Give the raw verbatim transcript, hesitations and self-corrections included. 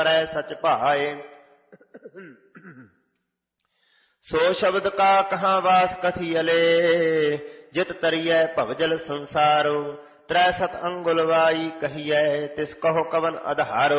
सच भाए। सो शब्द का कहाँ वास कथियले, जित तरिय भवजल संसारो। त्रै सत अंगुल वाई कहिए, तिस कहो कवन आधारो।